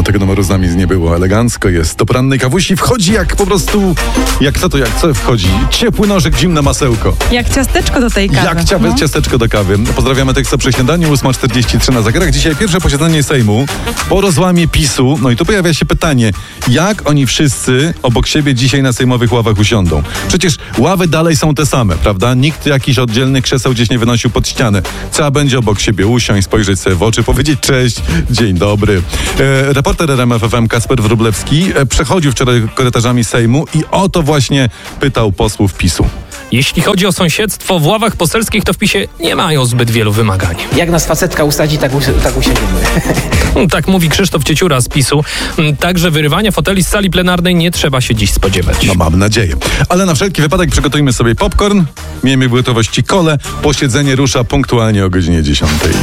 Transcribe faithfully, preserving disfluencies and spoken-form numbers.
Tego numeru z nami nie było. Elegancko jest. Do porannej kawusi wchodzi jak po prostu... Jak co to, jak co wchodzi? Ciepły nożek, zimne masełko. Jak ciasteczko do tej kawy. Jak cia- no. ciasteczko do kawy. Pozdrawiamy tekst przy śniadaniu, ósma czterdzieści trzy na zegarach. Dzisiaj pierwsze posiedzenie Sejmu po rozłamie PiSu. No i tu pojawia się pytanie, jak oni wszyscy obok siebie dzisiaj na sejmowych ławach usiądą? Przecież ławy dalej są te same, prawda? Nikt jakiś oddzielny krzeseł gdzieś nie wynosił pod ścianę. Trzeba będzie obok siebie usiąść, spojrzeć sobie w oczy, powiedzieć cześć, dzień dobry. E, reporter R M F F M Kacper Wróblewski e, przechodził wczoraj korytarzami Sejmu i o to właśnie pytał posłów PiSu. Jeśli chodzi o sąsiedztwo, w ławach poselskich to w PiSie nie mają zbyt wielu wymagań. Jak nas facetka usadzi, tak, us- tak usiądziemy. Tak mówi Krzysztof Cieciura z PiSu. Także wyrywania foteli z sali plenarnej nie trzeba się dziś spodziewać. No mam nadzieję. Ale na wszelki wypadek przygotujmy sobie popcorn, miejmy w gotowości kole. Posiedzenie rusza punktualnie o godzinie dziesiątej.